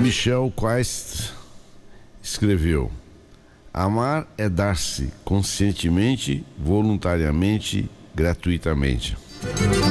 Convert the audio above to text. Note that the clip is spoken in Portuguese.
Michel Quast escreveu: amar é dar-se conscientemente, voluntariamente, gratuitamente.